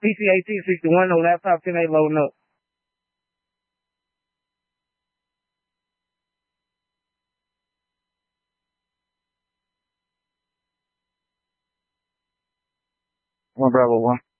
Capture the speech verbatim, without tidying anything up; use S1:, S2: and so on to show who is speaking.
S1: P C A T sixty-one, no laptop ten eight loading up. One Bravo one.